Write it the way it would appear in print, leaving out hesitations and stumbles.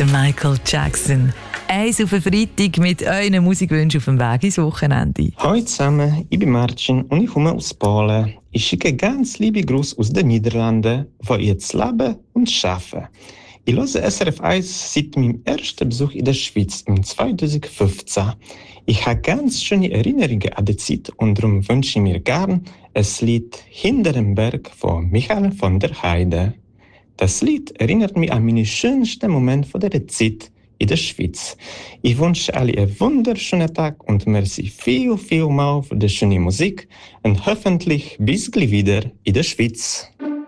der Michael Jackson. Eins auf den Freitag mit euren Musikwünschen auf dem Weg ins Wochenende. Hallo zusammen, ich bin Marcin und ich komme aus Polen. Ich schicke ganz liebe Grüße aus den Niederlanden, wo ich jetzt lebe und arbeite. Ich höre SRF 1 seit meinem ersten Besuch in der Schweiz im 2015. Ich habe ganz schöne Erinnerungen an die Zeit und darum wünsche ich mir gern ein Lied «Hinter dem Berg» von Michael von der Heide. Das Lied erinnert mich an meine schönsten Momente von dieser Zeit in der Schweiz. Ich wünsche alle einen wunderschönen Tag und merci viel mal für die schöne Musik und hoffentlich bis gleich wieder in der Schweiz.